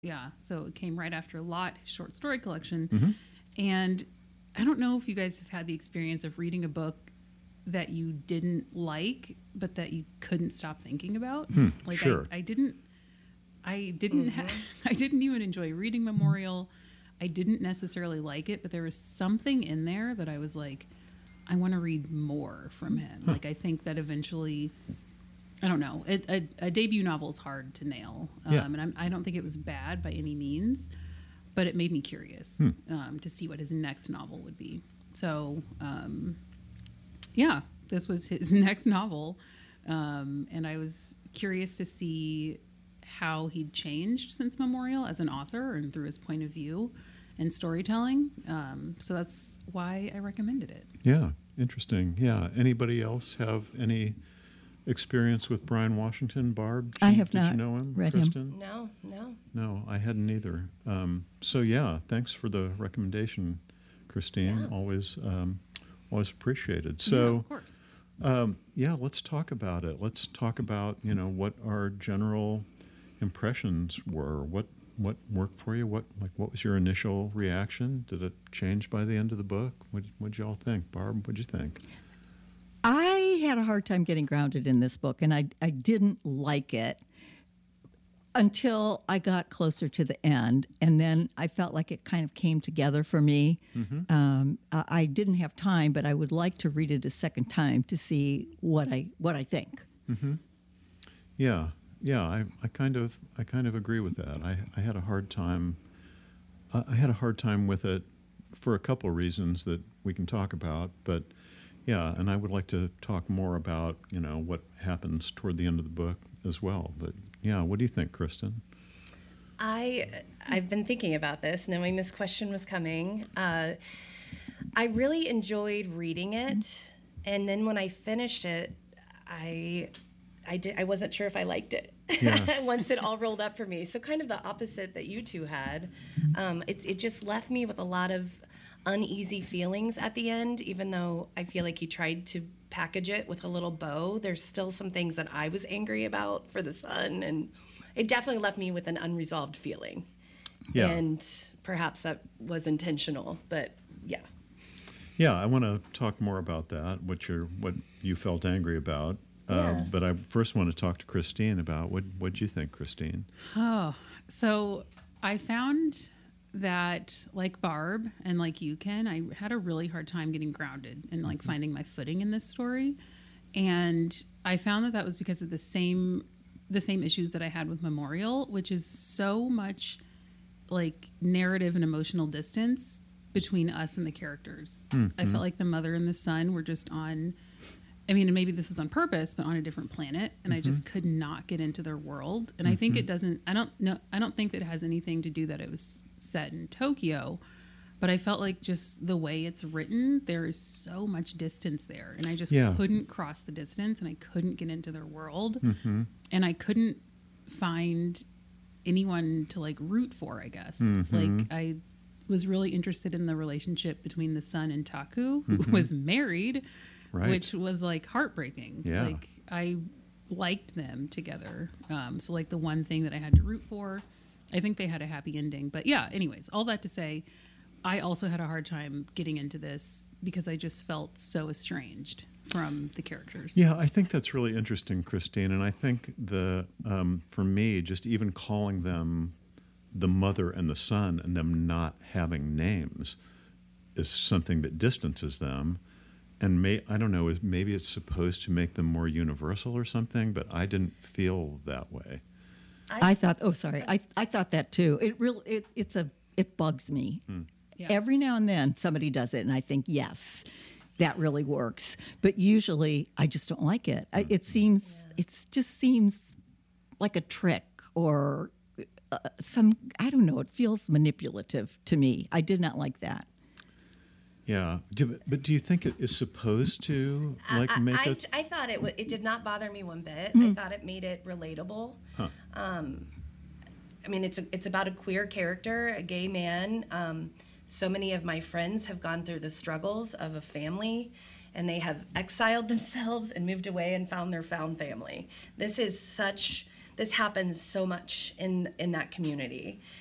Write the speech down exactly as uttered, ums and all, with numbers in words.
Yeah, so it came right after Lot, his short story collection. Mm-hmm. And I don't know if you guys have had the experience of reading a book that you didn't like, but that you couldn't stop thinking about. Hmm, like sure. I, I didn't, I didn't, Mm-hmm. ha- I didn't even enjoy reading Memorial. I didn't necessarily like it, but there was something in there that I was like, I want to read more from him. Huh. Like I think that eventually, I don't know, it, a, a debut novel is hard to nail, um, Yeah. and I'm, I don't think it was bad by any means, but it made me curious Hmm. um, to see what his next novel would be. So, um, yeah, this was his next novel, um, and I was curious to see how he'd changed since Memorial as an author and through his point of view and storytelling. Um, so that's why I recommended it. Yeah, interesting. Yeah. Anybody else have any experience with Brian Washington? Barb, did I you- have did not you know him? read him. Kristen? No, no. No, I hadn't either. Um, so yeah, thanks for the recommendation, Christine. Yeah. Always, um, always appreciated. Yeah, So of course. um, yeah, let's talk about it. Let's talk about you know what our general impressions were. What what worked for you? What like what was your initial reaction? Did it change by the end of the book? What what'd y'all think, Barb? What'd you think? I had a hard time getting grounded in this book, and I, I didn't like it until I got closer to the end, and then I felt like it kind of came together for me. Mm-hmm. Um, I, I didn't have time, but I would like to read it a second time to see what I what I think. Mm-hmm. Yeah, yeah. I, I kind of I kind of agree with that. I, I had a hard time. I I had a hard time with it for a couple of reasons that we can talk about, but yeah, and I would like to talk more about you know what happens toward the end of the book as well. But yeah, what do you think, Kristen? I I've been thinking about this, knowing this question was coming. Uh, I really enjoyed reading it, and then when I finished it, I I did I wasn't sure if I liked it Yeah. once it all rolled up for me. So kind of the opposite that you two had. Um, it it just left me with a lot of uneasy feelings at the end, even though I feel like he tried to package it with a little bow. There's still some things that I was angry about for the son, and it definitely left me with an unresolved feeling. Yeah. And perhaps that was intentional, but yeah. Yeah, I want to talk more about that. What you what you felt angry about. Uh, Yeah. but I first want to talk to Christine about what what you think, Christine. Oh, so I found that, like Barb and like you, Ken, I had a really hard time getting grounded and like finding my footing in this story. And I found that that was because of the same the same issues that I had with Memorial, which is so much like narrative and emotional distance between us and the characters. I felt like the mother and the son were just on, I mean, and maybe this was on purpose, but on a different planet, and I just could not get into their world. And I think it doesn't. I don't know. I don't think that it has anything to do that it was set in Tokyo, but I felt like just the way it's written, there is so much distance there, and I just Yeah. couldn't cross the distance, and I couldn't get into their world, Mm-hmm. and I couldn't find anyone to like root for. I guess Mhm. like I was really interested in the relationship between the son and Taku, who was married. Right. Which was like heartbreaking. Yeah. Like I liked them together. Um, so like the one thing that I had to root for, I think they had a happy ending. But yeah, anyways, all that to say, I also had a hard time getting into this because I just felt so estranged from the characters. Yeah, I think that's really interesting, Christine. And I think the um, for me, just even calling them the mother and the son and them not having names is something that distances them. And may, I don't know, is maybe it's supposed to make them more universal or something, but I didn't feel that way. I thought, oh, sorry, I I thought that too. It real it it's a it bugs me. Yeah. Every now and then somebody does it, and I think yes, that really works. But usually I just don't like it. I, it seems it just seems like a trick or uh, some I don't know. It feels manipulative to me. I did not like that. Yeah, do, but do you think it is supposed to like I, make I, it? I thought it w- it did not bother me one bit. Hmm. I thought it made it relatable. Huh. Um, I mean, it's a, it's about a queer character, a gay man. Um, so many of my friends have gone through the struggles of a family, and they have exiled themselves and moved away and found their found family. This is such this happens so much in in that community.